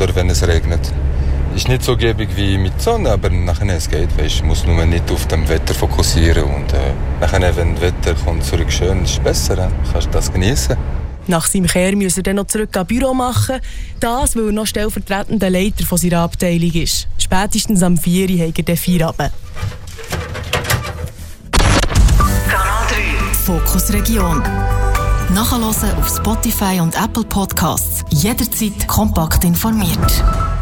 oder wenn es regnet. Ist nicht so gäbig wie mit Sonne, aber nachher es geht, weißt, du musst nur nicht auf dem Wetter fokussieren und nachher, wenn das Wetter kommt zurück schön, ist es besser, kannst du das genießen. Nach seinem Kehr muss er dann noch zurück ans Büro machen, das, weil er noch stellvertretender Leiter von seiner Abteilung ist. Spätestens am 4 Uhr hat er den Feierabend. Kanal 3 Fokus Region. Nachhören auf Spotify und Apple Podcasts. Jederzeit kompakt informiert.